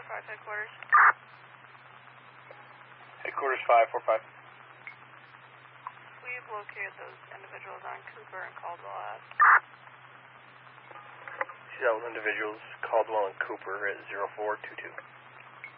545 headquarters. Headquarters 545. We've located those individuals on Cooper and Caldwell Ave. See those individuals, Caldwell and Cooper at 0422.